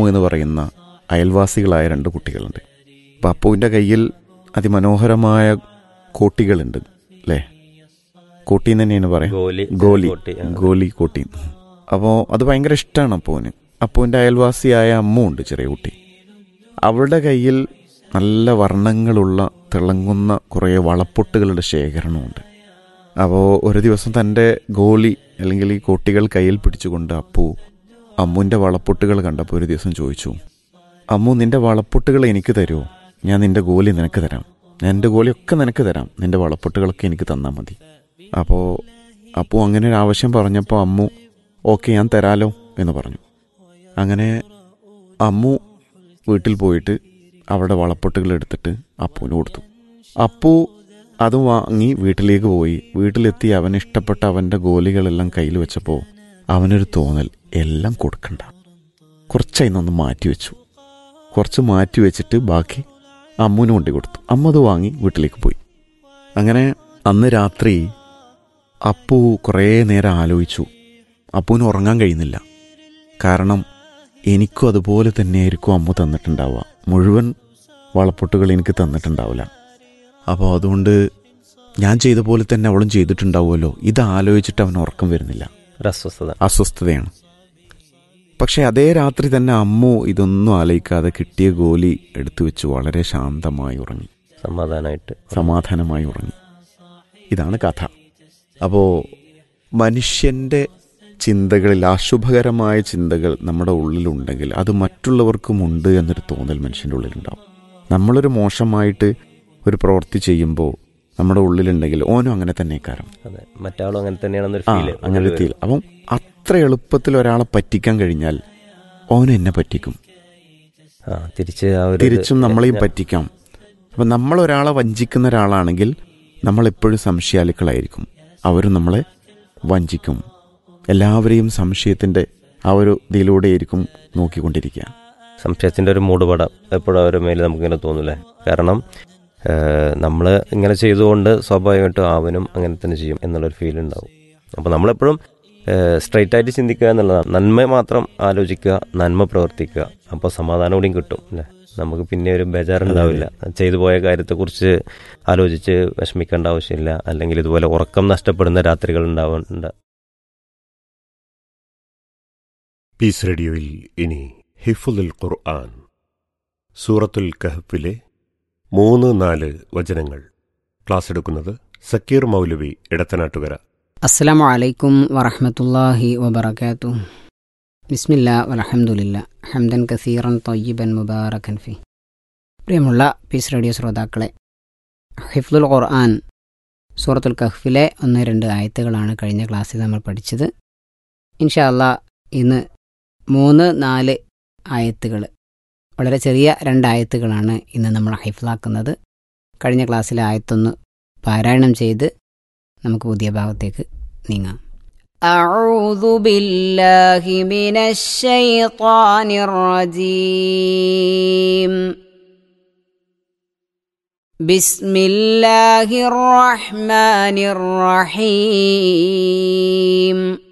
എന്ന് പറയുന്ന അയൽവാസികളായ 2 കുട്ടികളുണ്ട്. അപ്പം അപ്പുവിൻ്റെ കയ്യിൽ അതിമനോഹരമായ കോട്ടികളുണ്ട് അല്ലേ? കോട്ടി എന്ന് തന്നെയാണ് പറയാം, ഗോലി കോട്ടി. അപ്പോൾ അത് ഭയങ്കര ഇഷ്ടമാണ് അപ്പുവിന്. അപ്പുവിൻ്റെ അയൽവാസിയായ അമ്മു ഉണ്ട്, ചെറിയ കുട്ടി. അവളുടെ കയ്യിൽ നല്ല വർണ്ണങ്ങളുള്ള തിളങ്ങുന്ന കുറേ വളപ്പൊട്ടുകളുടെ ശേഖരണമുണ്ട്. അപ്പോൾ ഒരു ദിവസം തൻ്റെ ഗോലി അല്ലെങ്കിൽ ഈ കോട്ടികൾ കയ്യിൽ പിടിച്ചുകൊണ്ട് അപ്പു അമ്മുവിൻ്റെ വളപ്പൊട്ടുകൾ കണ്ടപ്പോൾ ഒരു ദിവസം ചോദിച്ചു, അമ്മു നിൻ്റെ വളപ്പൊട്ടുകൾ എനിക്ക് തരുമോ? ഞാൻ നിൻ്റെ ഗോലി നിനക്ക് തരാം, ഞാൻ എൻ്റെ ഗോലിയൊക്കെ നിനക്ക് തരാം, നിൻ്റെ വളപ്പൊട്ടുകളൊക്കെ എനിക്ക് തന്നാൽ മതി. അപ്പോൾ അപ്പു അങ്ങനെ ഒരു ആവശ്യം പറഞ്ഞപ്പോൾ അമ്മു ഓക്കെ ഞാൻ തരാലോ എന്ന് പറഞ്ഞു. അങ്ങനെ അമ്മു വീട്ടിൽ പോയിട്ട് അവിടെ വളപ്പൊട്ടുകൾ എടുത്തിട്ട് അപ്പുവിന് കൊടുത്തു. അപ്പു അത് വാങ്ങി വീട്ടിലേക്ക് പോയി. വീട്ടിലെത്തി അവന് ഇഷ്ടപ്പെട്ട അവൻ്റെ ഗോലികളെല്ലാം കയ്യിൽ വെച്ചപ്പോൾ അവനൊരു തോന്നൽ, എല്ലാം കൊടുക്കണ്ട, കുറച്ചായി നിന്ന് മാറ്റി വെച്ചു. കുറച്ച് മാറ്റി വെച്ചിട്ട് ബാക്കി അമ്മുവിന് കൊണ്ടു കൊടുത്തു. അമ്മ അത് വാങ്ങി വീട്ടിലേക്ക് പോയി. അങ്ങനെ അന്ന് രാത്രി അപ്പു കുറേ നേരം ആലോചിച്ചു. അപ്പുവിന് ഉറങ്ങാൻ കഴിയുന്നില്ല. കാരണം എനിക്കും അതുപോലെ തന്നെയായിരിക്കും അമ്മ തന്നിട്ടുണ്ടാവുക, മുഴുവൻ വളപ്പൊട്ടുകൾ എനിക്ക് തന്നിട്ടുണ്ടാവില്ല. അപ്പോൾ അതുകൊണ്ട് ഞാൻ ചെയ്ത പോലെ തന്നെ അവളും ചെയ്തിട്ടുണ്ടാവുമല്ലോ. ഇത് ആലോചിച്ചിട്ട് അവന് ഉറക്കം വരുന്നില്ല, അസ്വസ്ഥതയാണ്. പക്ഷെ അതേ രാത്രി തന്നെ അമ്മു ഇതൊന്നും ആലോചിക്കാതെ കിട്ടിയ ഗോലി എടുത്തു വെച്ച് വളരെ ശാന്തമായി ഉറങ്ങി, സമാധാനമായി ഉറങ്ങി. ഇതാണ് കഥ. അപ്പോൾ മനുഷ്യൻ്റെ ചിന്തകളിൽ അശുഭകരമായ ചിന്തകൾ നമ്മുടെ ഉള്ളിലുണ്ടെങ്കിൽ അത് മറ്റുള്ളവർക്കുമുണ്ട് എന്നൊരു തോന്നൽ മനുഷ്യൻ്റെ ഉള്ളിലുണ്ടാവും. നമ്മളൊരു മോശമായിട്ട് ഒരു പ്രവൃത്തി ചെയ്യുമ്പോൾ നമ്മുടെ ഉള്ളിലുണ്ടെങ്കിൽ ഓനും അങ്ങനെ തന്നെ കാരണം മറ്റാളും അങ്ങനെ തന്നെയാണെന്നൊരു അങ്ങനെ ഫീൽ. അപ്പം അത്ര എളുപ്പത്തിൽ ഒരാളെ പറ്റിക്കാൻ കഴിഞ്ഞാൽ ഓനും എന്നെ പറ്റിക്കും, തിരിച്ചും നമ്മളെയും പറ്റിക്കാം. അപ്പം നമ്മളൊരാളെ വഞ്ചിക്കുന്ന ഒരാളാണെങ്കിൽ നമ്മളെപ്പോഴും സംശയാലുക്കളായിരിക്കും, അവരും നമ്മളെ വഞ്ചിക്കും. എല്ലാവരെയും സംശയത്തിൻ്റെ ആ ഒരു ഇതിലൂടെയായിരിക്കും നോക്കിക്കൊണ്ടിരിക്കുക. സംശയത്തിൻ്റെ ഒരു മൂടുപടം എപ്പോഴും അവരുടെ മേലെ നമുക്കിങ്ങനെ തോന്നില്ലേ? കാരണം നമ്മൾ ഇങ്ങനെ ചെയ്തുകൊണ്ട് സ്വാഭാവികമായിട്ടും അവനും അങ്ങനെ തന്നെ ചെയ്യും എന്നുള്ളൊരു ഫീൽ ഉണ്ടാവും. അപ്പോൾ നമ്മളെപ്പോഴും സ്ട്രൈറ്റ് ആയിട്ട് ചിന്തിക്കുക എന്നുള്ളതാണ്. നന്മ മാത്രം ആലോചിക്കുക, നന്മ പ്രവർത്തിക്കുക. അപ്പോൾ സമാധാനം കൂടിയും കിട്ടും അല്ലേ? നമുക്ക് പിന്നെ ഒരു ബേജാറുണ്ടാവില്ല. ചെയ്തു പോയ കാര്യത്തെക്കുറിച്ച് ആലോചിച്ച് വിഷമിക്കേണ്ട ആവശ്യമില്ല. അല്ലെങ്കിൽ ഇതുപോലെ ഉറക്കം നഷ്ടപ്പെടുന്ന രാത്രികൾ ഉണ്ടാവുന്നുണ്ട്. പീസ് റേഡിയോയിൽ ഇനി ഹിഫ്ളുൽ ഖുർആൻ, സൂറത്തുൽ കഹ്ഫിലെ 3-4 വചനങ്ങൾ. ക്ലാസ് എടുക്കുന്നത് സക്കീർ മൗലവി, ഇടത്തനാട്ടുകര. അസ്സലാമു അലൈക്കും വറഹ്മത്തുള്ളാഹി വബറകാതുഹു. ബിസ്മില്ലാ വൽഹംദുലില്ലാ ഹംദൻ കസീറൻ ത്വയ്യിബൻ മുബാറകൻ ഫി. പ്രിയമുള്ള പീസ് റേഡിയോ ശ്രോതാക്കളെ, ഹിഫ്ളുൽ ഖുർആൻ സൂറത്തുൽ കഹ്ഫിലെ 1-2 ആയത്തുകളാണ് കഴിഞ്ഞ ക്ലാസ്സിൽ നമ്മൾ പഠിച്ചത്. ഇൻഷാ അല്ലാഹ് ഇന്ന് 3-4 ആയത്തുകൾ, വളരെ ചെറിയ 2 ആയത്തുകളാണ് ഇന്ന് നമ്മൾ ഹിഫ്ളാക്കുന്നത്. കഴിഞ്ഞ ക്ലാസ്സിലെ ആയത്തൊന്ന് പാരായണം ചെയ്ത് നമുക്ക് പുതിയ ഭാഗത്തേക്ക് നീങ്ങാം. അഊദു ബില്ലാഹി മിനശ് ശൈത്വാനിർ റജീം. ബിസ്മില്ലാഹിർ റഹ്മാനിർ റഹീം.